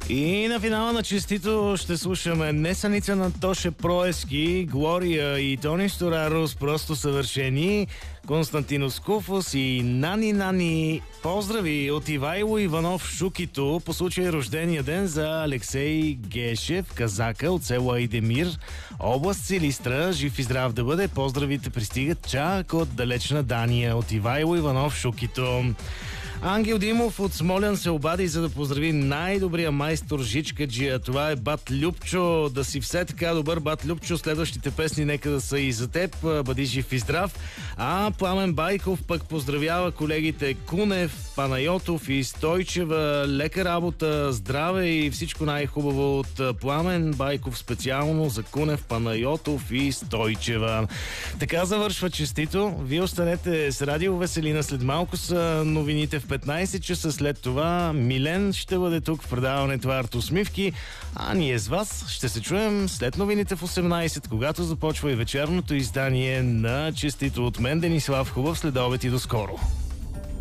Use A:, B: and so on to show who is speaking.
A: И на финала на Честито ще слушаме Несаница на Тоше Проески, Глория и Тони Сторарос, просто съвършени, Константинос Куфос и Нани. Поздрави от Ивайло Иванов Шукито по случай рождения ден за Алексей Гешев, казака от село Айдемир, област Силистра. Жив и здрав да бъде. Поздравите пристигат чак от далечна Дания от Ивайло Иванов Шукито. Ангел Димов от Смолян се обади, за да поздрави най-добрия майстор жичкаджия. Това е Бат Любчо. Да си все така добър, Бат Любчо. Следващите песни нека да са и за теб. Бъди жив и здрав. А Пламен Байков пък поздравява колегите Кунев, Панайотов и Стойчева. Лека работа, здраве и всичко най-хубаво от Пламен Байков специално за Кунев, Панайотов и Стойчева. Така завършва Честито. Вие останете с Радио Веселина. След малко са новините в 15 часа. След това Милен ще бъде тук в предаването Артусмивки, а ние с вас ще се чуем след новините в 18, когато започва и вечерното издание на Честито. От мен Денислав, хубав следобед и до скоро.